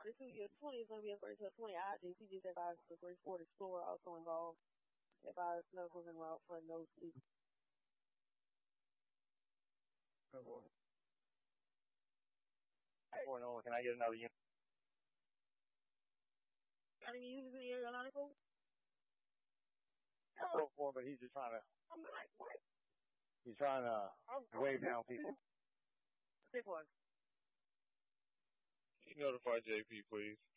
year 20 is going to be a first year 20. JP just advised the Great Ford Explorer also involved. Advised snuggles and route for no sleep. Can I get another unit? Got any users in the area, Atlanta? But he's just trying to. He's trying to wave down people. Pick one. Can you notify JP, please?